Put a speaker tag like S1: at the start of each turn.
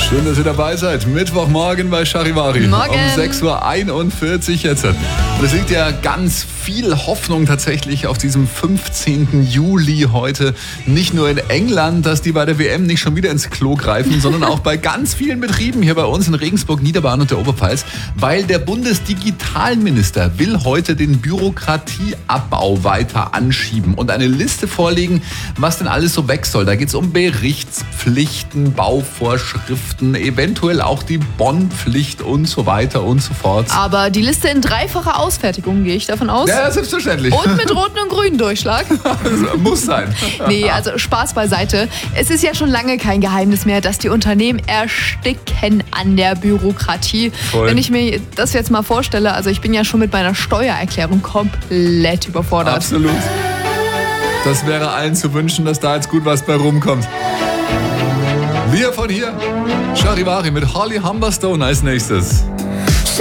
S1: Schön, dass ihr dabei seid. Mittwochmorgen bei Charivari.
S2: Morgen.
S1: Um 6.41 Uhr jetzt. Und es liegt ja ganz viel Hoffnung tatsächlich auf diesem 15. Juli heute. Nicht nur in England, dass die bei der WM nicht schon wieder ins Klo greifen, sondern auch bei ganz vielen Betrieben hier bei uns in Regensburg, Niederbayern und der Oberpfalz. Weil der Bundesdigitalminister will heute den Bürokratieabbau weiter anschieben und eine Liste vorlegen, was denn alles so weg soll. Da geht es um Berichtspflichten, Bauvorschriften, eventuell auch die Bonnpflicht und so weiter und so fort.
S2: Aber die Liste in dreifacher Ausfertigung, gehe ich davon aus.
S1: Ja, selbstverständlich.
S2: Und mit roten und grünen Durchschlag.
S1: Muss sein.
S2: Nee, also Spaß beiseite. Es ist ja schon lange kein Geheimnis mehr, dass die Unternehmen ersticken an der Bürokratie.
S1: Voll.
S2: Wenn ich mir das jetzt mal vorstelle, also ich bin ja schon mit meiner Steuererklärung komplett überfordert.
S1: Absolut. Das wäre allen zu wünschen, dass da jetzt gut was bei rumkommt. Wir von hier, Charivari mit Holly Humberstone als nächstes.